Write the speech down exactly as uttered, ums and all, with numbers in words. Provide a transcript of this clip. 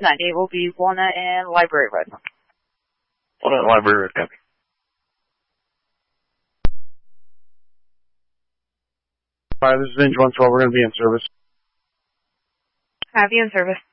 nine eight will be Walnut and Library Road. Walnut Library Road, copy. Hi, this is Inch one twelve. We're going to be in service. Have you in service?